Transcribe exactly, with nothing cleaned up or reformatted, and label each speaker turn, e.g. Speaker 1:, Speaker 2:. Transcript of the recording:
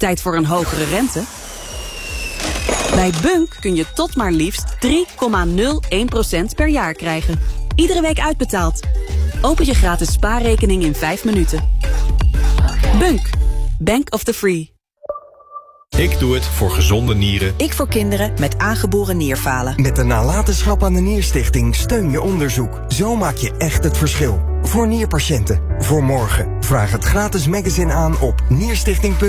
Speaker 1: Tijd voor een hogere rente? Bij Bunk kun je tot maar liefst drie komma nul één procent per jaar krijgen. Iedere week uitbetaald. Open je gratis spaarrekening in vijf minuten. Bunk. Bank of the Free.
Speaker 2: Ik doe het voor gezonde nieren.
Speaker 3: Ik voor kinderen met aangeboren nierfalen.
Speaker 4: Met de nalatenschap aan de Nierstichting steun je onderzoek. Zo maak je echt het verschil. Voor nierpatiënten. Voor morgen. Vraag het gratis magazine aan op nierstichting punt n l.